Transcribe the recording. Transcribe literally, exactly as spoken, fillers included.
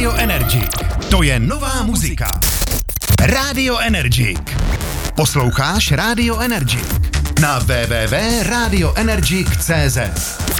Radio Energy. To je nová muzika. Radio Energy. Posloucháš Radio Energy na w w w tečka radio energy tečka c z.